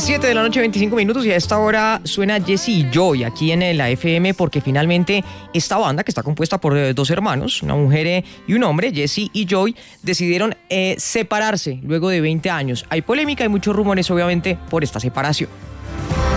7:25 y a esta hora suena Jesse y Joy aquí en la FM porque finalmente esta banda, que está compuesta por dos hermanos, una mujer y un hombre, Jesse y Joy, decidieron separarse luego de 20 años. Hay polémica y muchos rumores obviamente por esta separación.